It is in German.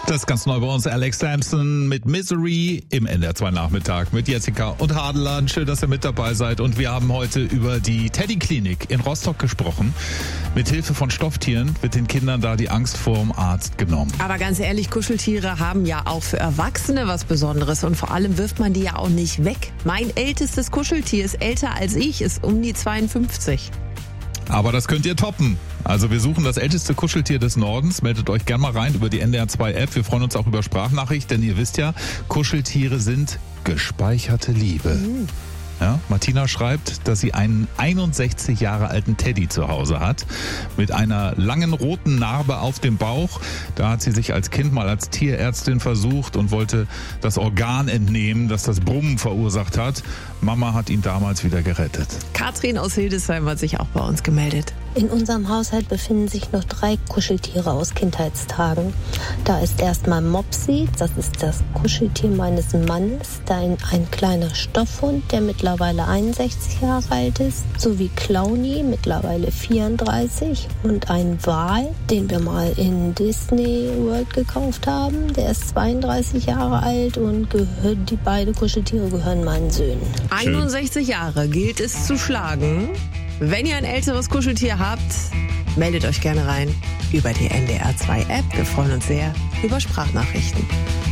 Das ist ganz neu bei uns. Alex Sampson mit Misery im NDR 2 Nachmittag mit Jessica und Hadelan. Schön, dass ihr mit dabei seid. Und wir haben heute über die Teddy-Klinik in Rostock gesprochen. Mit Hilfe von Stofftieren wird den Kindern da die Angst vorm Arzt genommen. Aber ganz ehrlich, Kuscheltiere haben ja auch für Erwachsene was Besonderes. Und vor allem wirft man die ja auch nicht weg. Mein ältestes Kuscheltier ist älter als ich, ist um die 52. Aber das könnt ihr toppen. Also wir suchen das älteste Kuscheltier des Nordens. Meldet euch gerne mal rein über die NDR 2 App. Wir freuen uns auch über Sprachnachricht, denn ihr wisst ja, Kuscheltiere sind gespeicherte Liebe. Ja, Martina schreibt, dass sie einen 61 Jahre alten Teddy zu Hause hat, mit einer langen roten Narbe auf dem Bauch. Da hat sie sich als Kind mal als Tierärztin versucht und wollte das Organ entnehmen, das das Brummen verursacht hat. Mama hat ihn damals wieder gerettet. Katrin aus Hildesheim hat sich auch bei uns gemeldet. In unserem Haushalt befinden sich noch 3 Kuscheltiere aus Kindheitstagen. Da ist erstmal Mopsy, das ist das Kuscheltier meines Mannes, dann ein kleiner Stoffhund, der mittlerweile 61 Jahre alt ist, sowie Clowny, mittlerweile 34, und ein Wal, den wir mal in Disney World gekauft haben, der ist 32 Jahre alt und die beiden Kuscheltiere gehören meinen Söhnen. 61 Jahre gilt es zu schlagen. Wenn ihr ein älteres Kuscheltier habt, meldet euch gerne rein über die NDR 2 App. Wir freuen uns sehr über Sprachnachrichten.